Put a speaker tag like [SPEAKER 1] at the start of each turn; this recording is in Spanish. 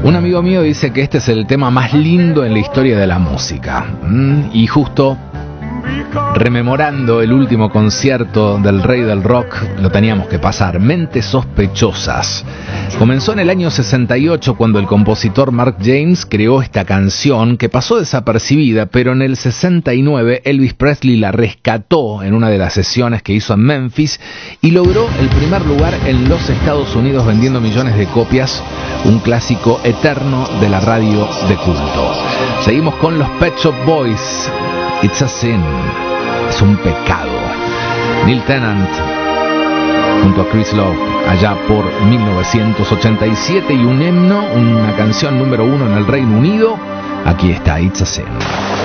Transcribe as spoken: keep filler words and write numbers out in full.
[SPEAKER 1] Un amigo mío dice que este es el tema más lindo en la historia de la música. Mm, y justo rememorando el último concierto del rey del rock, lo teníamos que pasar. Mentes sospechosas. Comenzó en el año sesenta y ocho cuando el compositor Mark James creó esta canción que pasó desapercibida, pero en el sesenta y nueve Elvis Presley la rescató en una de las sesiones que hizo en Memphis y logró el primer lugar en los Estados Unidos vendiendo millones de copias, un clásico eterno de la radio de culto. Seguimos con los Pet Shop Boys. It's a sin. Es un pecado. Neil Tennant junto a Chris Love allá por mil novecientos ochenta y siete, y un himno, una canción número uno en el Reino Unido. Aquí está It's a Sin.